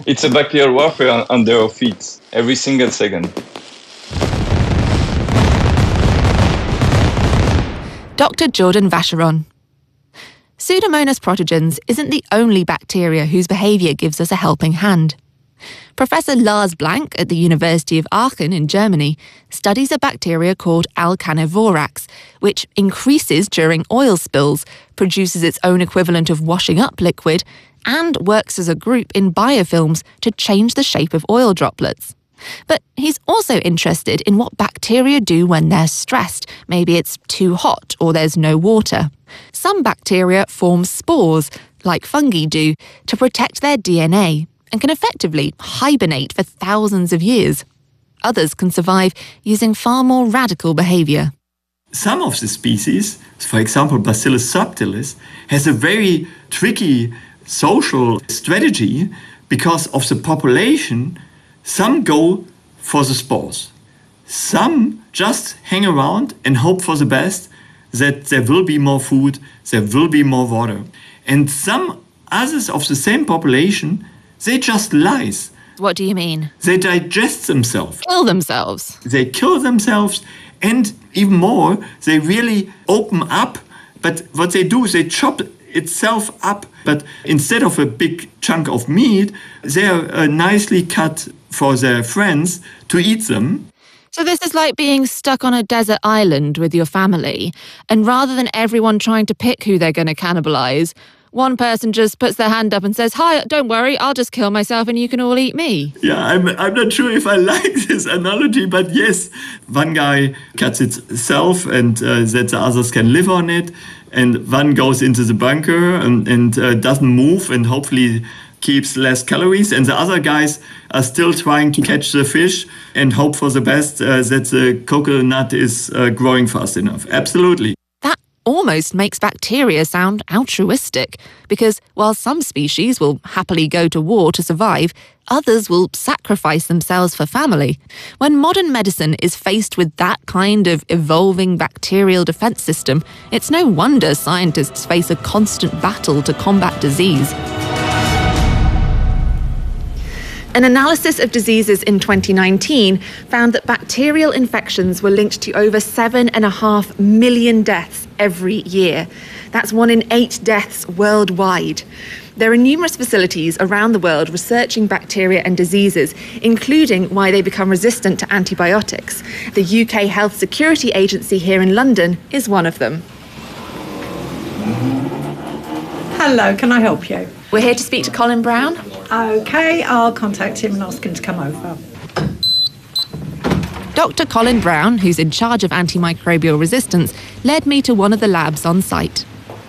It's a bacterial warfare under our feet, every single second. Dr. Jordan Vacheron. Pseudomonas protogens isn't the only bacteria whose behaviour gives us a helping hand. Professor Lars Blank at the University of Aachen in Germany studies a bacteria called Alcanivorax, which increases during oil spills, produces its own equivalent of washing up liquid, and works as a group in biofilms to change the shape of oil droplets. But he's also interested in what bacteria do when they're stressed. Maybe it's too hot or there's no water. Some bacteria form spores, like fungi do, to protect their DNA and can effectively hibernate for thousands of years. Others can survive using far more radical behaviour. Some of the species, for example Bacillus subtilis, has a very tricky social strategy because of the population. Some go for the spores. Some just hang around and hope for the best, that there will be more food, there will be more water. And some others of the same population, they just lies. What do you mean? They digest themselves. Kill themselves. They kill themselves, and even more, they really open up. But what they do is they chop itself up. But instead of a big chunk of meat, they are nicely cut for their friends to eat them. So this is like being stuck on a desert island with your family, and rather than everyone trying to pick who they're going to cannibalise, one person just puts their hand up and says, "Hi, don't worry, I'll just kill myself and you can all eat me." Yeah, I'm not sure if I like this analogy, but yes, one guy cuts itself and that the others can live on it, and one goes into the bunker and doesn't move and hopefully keeps less calories, and the other guys are still trying to catch the fish and hope for the best, that the coconut is growing fast enough. Absolutely. That almost makes bacteria sound altruistic, because while some species will happily go to war to survive, others will sacrifice themselves for family. When modern medicine is faced with that kind of evolving bacterial defence system, it's no wonder scientists face a constant battle to combat disease. An analysis of diseases in 2019 found that bacterial infections were linked to over 7.5 million deaths every year. That's 1 in 8 deaths worldwide. There are numerous facilities around the world researching bacteria and diseases, including why they become resistant to antibiotics. The UK Health Security Agency here in London is one of them. Hello, can I help you? We're here to speak to Colin Brown. Okay, I'll contact him and ask him to come over. Dr. Colin Brown, who's in charge of antimicrobial resistance, led me to one of the labs on site.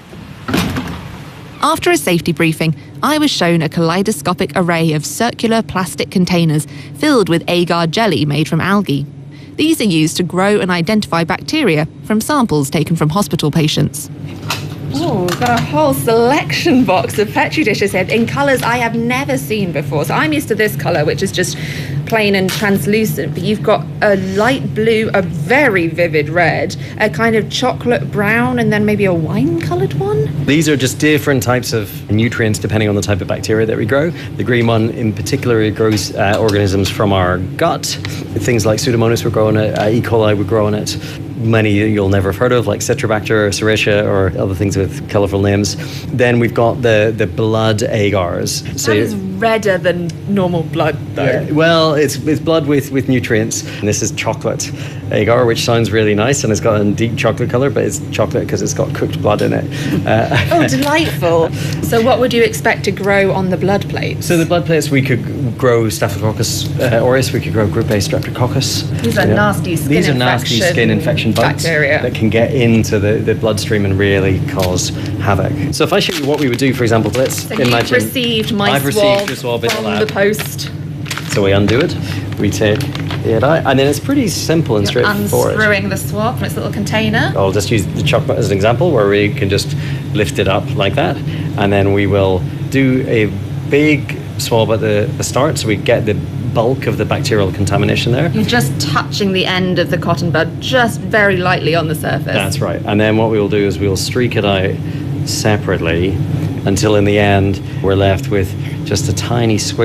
After a safety briefing, I was shown a kaleidoscopic array of circular plastic containers filled with agar jelly made from algae. These are used to grow and identify bacteria from samples taken from hospital patients. Oh, we've got a whole selection box of Petri dishes here in colours I have never seen before. So I'm used to this colour, which is just plain and translucent, but you've got a light blue, a very vivid red, a kind of chocolate brown, and then maybe a wine-coloured one. These are just different types of nutrients depending on the type of bacteria that we grow. The green one in particular grows organisms from our gut. Things like Pseudomonas would grow on it, E. coli would grow on it. Many you'll never have heard of, like Citrobacter or Serratia or other things with colourful names. Then we've got the blood agars. So that is redder than normal blood, though. Yeah, well, it's blood with nutrients. And this is chocolate agar, which sounds really nice, and it's got a deep chocolate colour, but it's chocolate because it's got cooked blood in it. Oh, delightful. So what would you expect to grow on the blood plates? So the blood plates, we could grow Staphylococcus aureus, we could grow Group A Streptococcus. These are nasty skin infection bugs bacteria that can get into the bloodstream and really cause havoc. So if I show you what we would do, for example, let's imagine I've received your swab in from the lab. The post. So we undo it, we take it out, and then it's pretty simple and straightforward. Unscrewing the swab from its little container. I'll just use the chocolate as an example, where we can just lift it up like that, and then we will do a big swab at the start, so we get the bulk of the bacterial contamination there. You're just touching the end of the cotton bud just very lightly on the surface. That's right. And then what we will do is we'll streak it out separately until in the end we're left with just a tiny swig